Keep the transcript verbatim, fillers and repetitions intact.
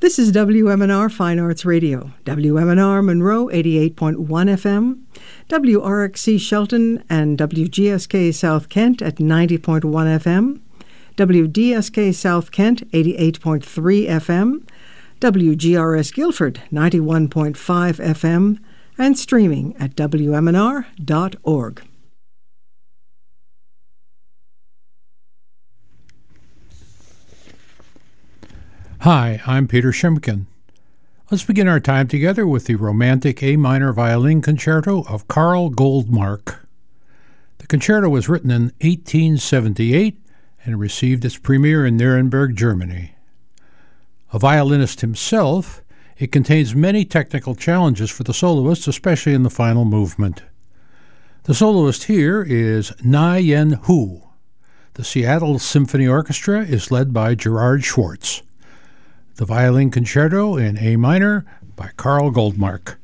This is W M N R Fine Arts Radio, W M N R Monroe eighty-eight point one F M, W R X C Shelton and W G S K South Kent at ninety point one F M, W D S K South Kent eighty-eight point three F M, W G R S Guilford ninety-one point five F M, and streaming at W M N R dot org. Hi, I'm Peter Shimkin. Let's begin our time together with the romantic A minor violin concerto of Karl Goldmark. The concerto was written in eighteen seventy-eight and received its premiere in Nuremberg, Germany. A violinist himself, it contains many technical challenges for the soloist, especially in the final movement. The soloist here is Na Yen Hu. The Seattle Symphony Orchestra is led by Gerard Schwartz. The Violin Concerto in A minor by Karl Goldmark.